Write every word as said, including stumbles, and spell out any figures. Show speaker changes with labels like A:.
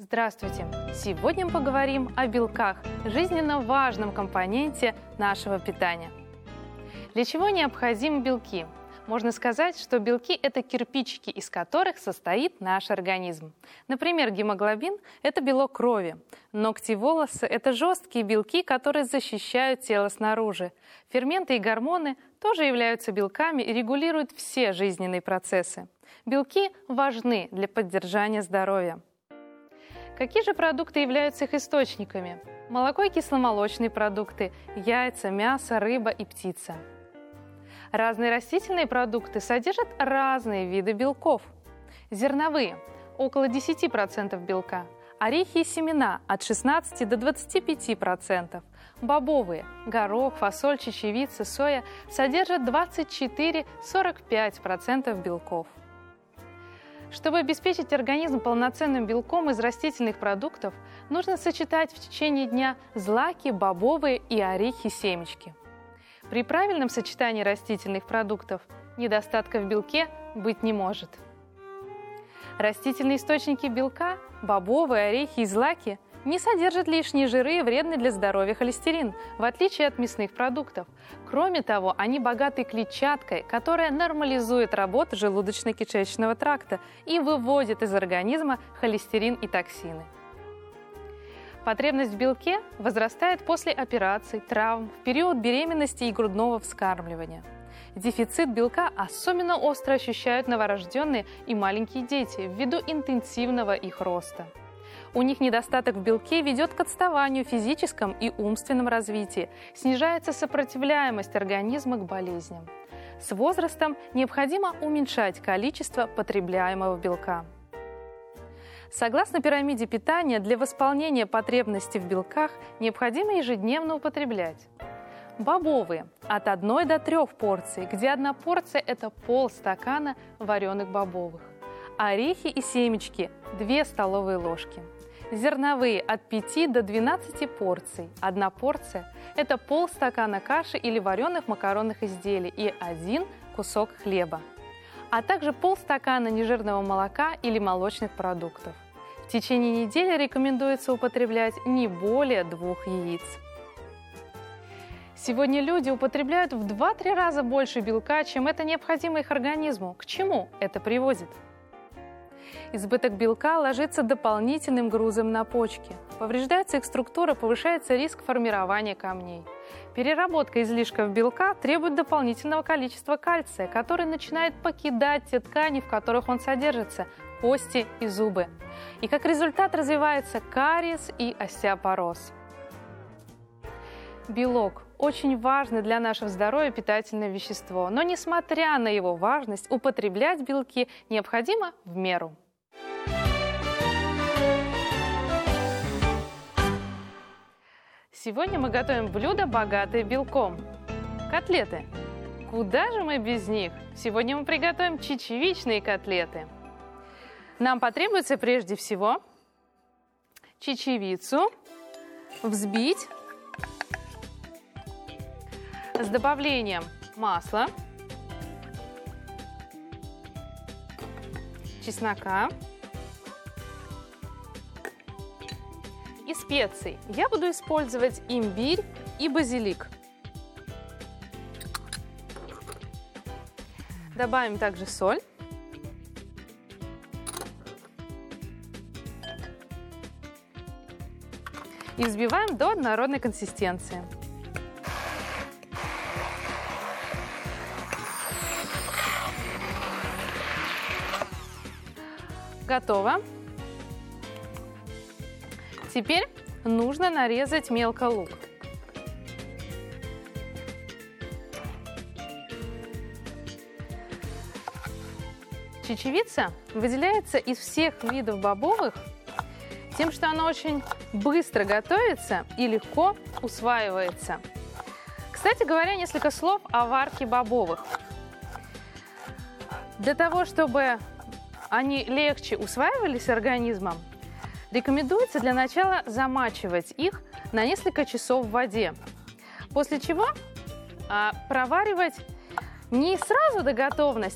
A: Здравствуйте! Сегодня мы поговорим о белках, жизненно важном компоненте нашего питания. Для чего необходимы белки? Можно сказать, что белки – это кирпичики, из которых состоит наш организм. Например, гемоглобин – это белок крови. Ногти и волосы – это жесткие белки, которые защищают тело снаружи. Ферменты и гормоны тоже являются белками и регулируют все жизненные процессы. Белки важны для поддержания здоровья. Какие же продукты являются их источниками? Молоко и кисломолочные продукты, яйца, мясо, рыба и птица. Разные растительные продукты содержат разные виды белков. Зерновые – около десяти процентов белка. Орехи и семена – от шестнадцати до двадцати пяти процентов. Бобовые – горох, фасоль, чечевица, соя – содержат двадцать четыре — сорок пять процентов белков. Чтобы обеспечить организм полноценным белком из растительных продуктов, нужно сочетать в течение дня злаки, бобовые и орехи-семечки. При правильном сочетании растительных продуктов недостатка в белке быть не может. Растительные источники белка, бобовые, орехи и злаки, не содержат лишние жиры и вредный для здоровья холестерин, в отличие от мясных продуктов. Кроме того, они богаты клетчаткой, которая нормализует работу желудочно-кишечного тракта и выводит из организма холестерин и токсины. Потребность в белке возрастает после операций, травм, в период беременности и грудного вскармливания. Дефицит белка особенно остро ощущают новорожденные и маленькие дети ввиду интенсивного их роста. У них недостаток в белке ведет к отставанию в физическом и умственном развитии, снижается сопротивляемость организма к болезням. С возрастом необходимо уменьшать количество потребляемого белка. Согласно пирамиде питания, для восполнения потребностей в белках необходимо ежедневно употреблять бобовые – от одной до трёх порций, где одна порция – это полстакана вареных бобовых. Орехи и семечки – две столовые ложки. Зерновые – от пяти до двенадцати порций. Одна порция – это полстакана каши или вареных макаронных изделий и один кусок хлеба, а также полстакана нежирного молока или молочных продуктов. В течение недели рекомендуется употреблять не более двух яиц. Сегодня люди употребляют в два-три раза больше белка, чем это необходимо их организму. К чему это приводит? Избыток белка ложится дополнительным грузом на почки. Повреждается их структура, повышается риск формирования камней. Переработка излишков белка требует дополнительного количества кальция, который начинает покидать те ткани, в которых он содержится – кости и зубы. И как результат развивается кариес и остеопороз. Белок – очень важное для нашего здоровья питательное вещество, но несмотря на его важность, употреблять белки необходимо в меру. Сегодня мы готовим блюдо, богатое белком. Котлеты. Куда же мы без них? Сегодня мы приготовим чечевичные котлеты. Нам потребуется прежде всего чечевицу взбить с добавлением масла, чеснока и специй. Я буду использовать имбирь и базилик. Добавим также соль. И взбиваем до однородной консистенции. Готово. Теперь нужно нарезать мелко лук. Чечевица выделяется из всех видов бобовых тем, что она очень быстро готовится и легко усваивается. Кстати говоря, несколько слов о варке бобовых. Для того, чтобы они легче усваивались организмом, рекомендуется для начала замачивать их на несколько часов в воде, после чего а, проваривать не сразу до готовности,